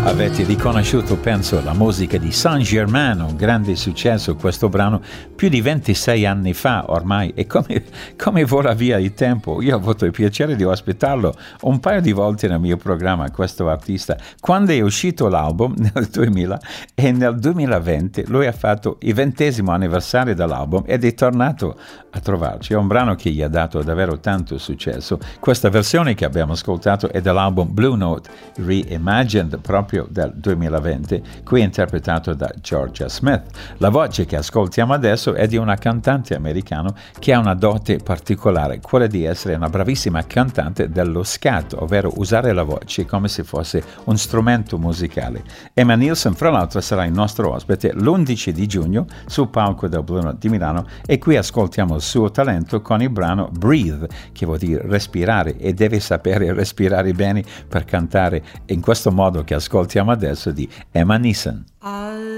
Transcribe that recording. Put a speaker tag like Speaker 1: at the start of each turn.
Speaker 1: Avete riconosciuto, penso, la musica di Saint-Germain, un grande successo questo brano più di 26 anni fa ormai, e come vola via il tempo. Io ho avuto il piacere di ospitarlo un paio di volte nel mio programma, questo artista, quando è uscito l'album nel 2000, e nel 2020 lui ha fatto il 20° anniversario dell'album ed è tornato a trovarci. È un brano che gli ha dato davvero tanto successo. Questa versione che abbiamo ascoltato è dell'album Blue Note Reimagined, proprio del 2020, qui interpretato da Georgia Smith. La voce che ascoltiamo adesso è di una cantante americana che ha una dote particolare, quella di essere una bravissima cantante dello scat, ovvero usare la voce come se fosse un strumento musicale. Emma Nilsson, fra l'altro, sarà il nostro ospite l'11 di giugno sul palco del Blue Note di Milano, e qui ascoltiamo il suo talento con il brano Breathe, che vuol dire respirare, e deve sapere respirare bene per cantare in questo modo che ascoltiamo adesso di Emma Nilsson.